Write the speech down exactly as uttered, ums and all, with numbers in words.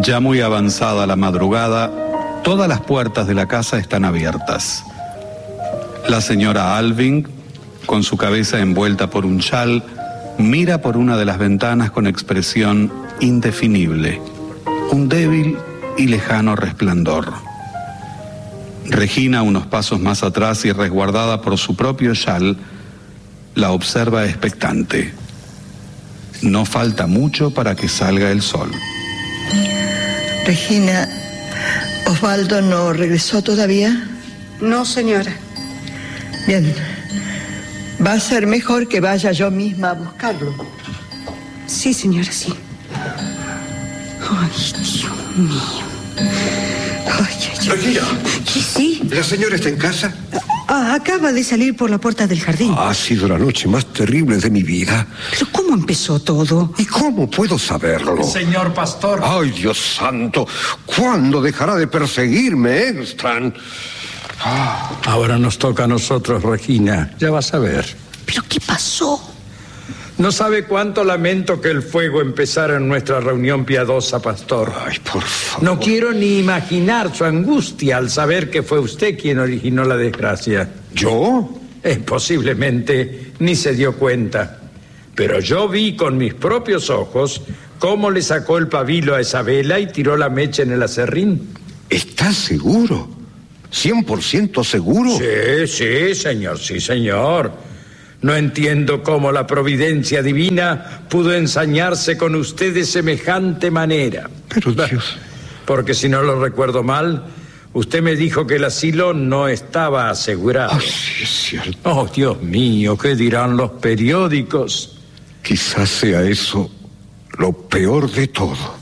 Ya muy avanzada la madrugada, todas las puertas de la casa están abiertas. La señora Alving, con su cabeza envuelta por un chal, mira por una de las ventanas con expresión indefinible, un débil y lejano resplandor. Regina, unos pasos más atrás y resguardada por su propio chal, la observa expectante. No falta mucho para que salga el sol. Regina, ¿Osvaldo no regresó todavía? No, señora. Bien. Va a ser mejor que vaya yo misma a buscarlo. Sí, señora, sí. Ay, Dios mío. Ay, ay, ay. Regina. ¿Qué sí? ¿La señora está en casa? Ah, acaba de salir por la puerta del jardín. Ha sido la noche más terrible de mi vida. ¿Pero cómo empezó todo? ¿Y cómo puedo saberlo? Señor pastor. Ay, Dios santo. ¿Cuándo dejará de perseguirme, eh, Stan? Ah. Ahora nos toca a nosotros, Regina. Ya vas a ver. ¿Pero qué pasó? No sabe cuánto lamento que el fuego empezara en nuestra reunión piadosa, pastor. Ay, por favor. No quiero ni imaginar su angustia al saber que fue usted quien originó la desgracia. ¿Yo? Eh, posiblemente ni se dio cuenta. Pero yo vi con mis propios ojos cómo le sacó el pabilo a esa vela y tiró la mecha en el aserrín. ¿Estás seguro? ¿Cien por ciento seguro? Sí, sí, señor, sí, señor. No entiendo cómo la providencia divina pudo ensañarse con usted de semejante manera. Pero Dios... Porque si no lo recuerdo mal, usted me dijo que el asilo no estaba asegurado. Oh, sí, es cierto. Oh, Dios mío, ¿qué dirán los periódicos? Quizás sea eso lo peor de todo.